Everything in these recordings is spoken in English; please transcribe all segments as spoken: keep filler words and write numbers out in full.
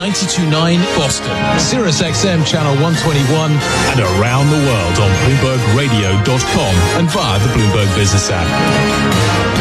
ninety-two point nine Boston, Sirius X M channel one twenty-one, and around the world on Bloomberg Radio dot com and via the Bloomberg Business app.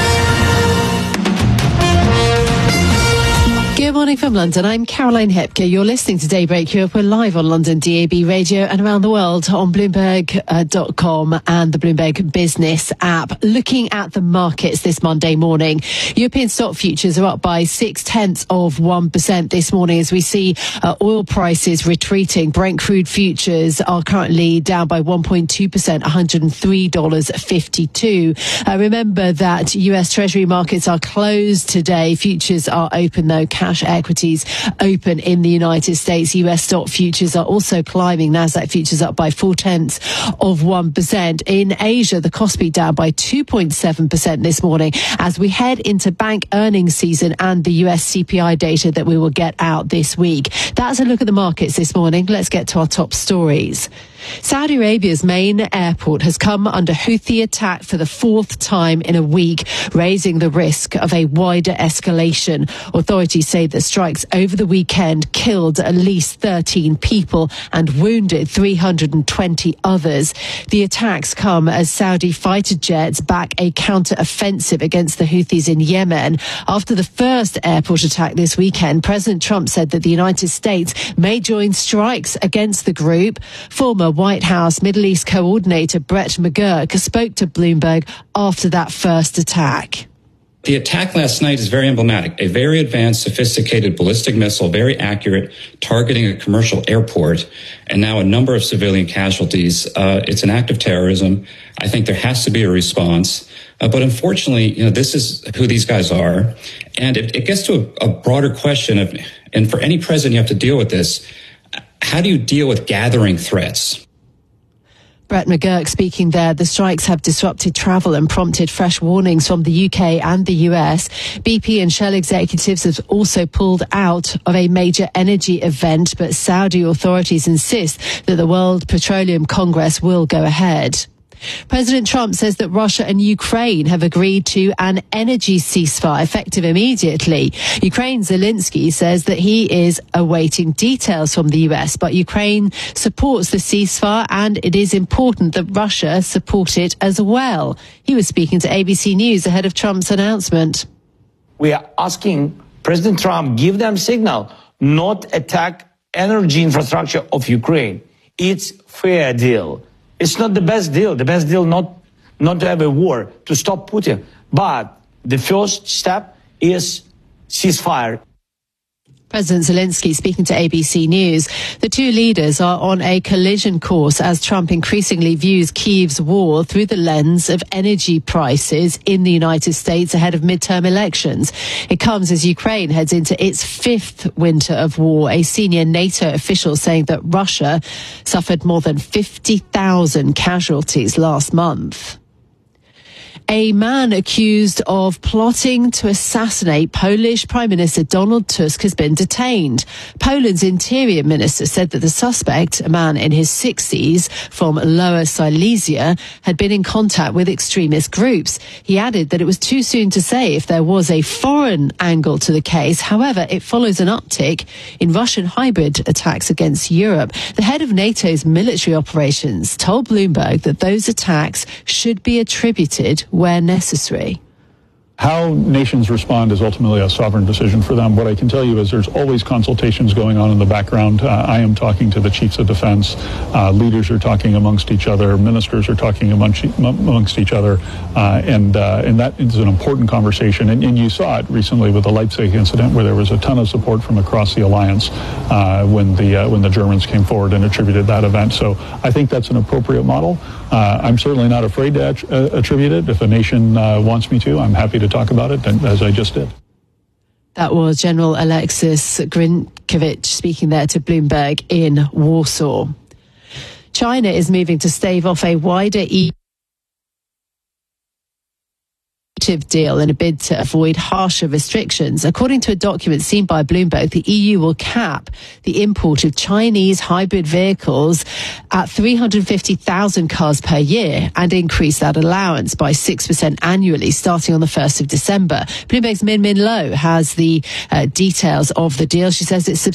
Good morning from London. I'm Caroline Hepker. You're listening to Daybreak Europe. We're live on London D A B radio and around the world on Bloomberg dot com and the Bloomberg Business app. Looking at the markets this Monday morning, European stock futures are up by six tenths of one percent this morning as we see uh, oil prices retreating. Brent crude futures are currently down by one point two percent, one hundred three dollars fifty-two. Uh, remember that U S Treasury markets are closed today. Futures are open though. Cash equities open in the United States. U S stock futures are also climbing. Nasdaq futures up by four tenths of one percent. In Asia, the Kospi down by two point seven percent this morning as we head into bank earnings season and the U S C P I data that we will get out this week. That's a look at the markets this morning. Let's get to our top stories. Saudi Arabia's main airport has come under Houthi attack for the fourth time in a week, raising the risk of a wider escalation. Authorities say that strikes over the weekend killed at least thirteen people and wounded three hundred twenty others. The attacks come as Saudi fighter jets back a counter-offensive against the Houthis in Yemen. After the first airport attack this weekend, President Trump said that the United States may join strikes against the group. Former White House Middle East coordinator Brett McGurk spoke to Bloomberg after that first attack. The attack last night is very emblematic. A very advanced, sophisticated ballistic missile, very accurate, targeting a commercial airport, and now a number of civilian casualties. Uh, it's an act of terrorism. I think there has to be a response. Uh, but unfortunately, you know, this is who these guys are. And it, it gets to a, a broader question of, and for any president, you have to deal with this. How do you deal with gathering threats? Brett McGurk speaking there. The strikes have disrupted travel and prompted fresh warnings from the U K and the U S. B P and Shell executives have also pulled out of a major energy event, but Saudi authorities insist that the World Petroleum Congress will go ahead. President Trump says that Russia and Ukraine have agreed to an energy ceasefire effective immediately. Ukraine's Zelensky says that he is awaiting details from the U S, but Ukraine supports the ceasefire and it is important that Russia support it as well. He was speaking to A B C News ahead of Trump's announcement. We are asking President Trump give them signal, not attack energy infrastructure of Ukraine. It's fair deal. It's not the best deal. The best deal not not to have a war, to stop Putin. But the first step is ceasefire. President Zelensky speaking to A B C News. The two leaders are on a collision course as Trump increasingly views Kyiv's war through the lens of energy prices in the United States ahead of midterm elections. It comes as Ukraine heads into its fifth winter of war. A senior NATO official saying that Russia suffered more than fifty thousand casualties last month. A man accused of plotting to assassinate Polish Prime Minister Donald Tusk has been detained. Poland's interior minister said that the suspect, a man in his sixties from Lower Silesia, had been in contact with extremist groups. He added that it was too soon to say if there was a foreign angle to the case. However, it follows an uptick in Russian hybrid attacks against Europe. The head of NATO's military operations told Bloomberg that those attacks should be attributed where necessary. How nations respond is ultimately a sovereign decision for them. What I can tell you is there's always consultations going on in the background. Uh, I am talking to the chiefs of defense. Uh, leaders are talking amongst each other. Ministers are talking amongst, amongst each other. Uh, and uh, and that is an important conversation. And, and you saw it recently with the Leipzig incident where there was a ton of support from across the alliance uh, when the uh, when the Germans came forward and attributed that event. So I think that's an appropriate model. Uh, I'm certainly not afraid to att- uh, attribute it. If a nation uh, wants me to, I'm happy to talk about it, as I just did. That was General Alexis Grinkovich speaking there to Bloomberg in Warsaw. China is moving to stave off a wider E U restrictive deal in a bid to avoid harsher restrictions. According to a document seen by Bloomberg, the E U will cap the import of Chinese hybrid vehicles at three hundred fifty thousand cars per year and increase that allowance by six percent annually starting on the first of December. Bloomberg's Min Min Lo has the uh, details of the deal. She says it's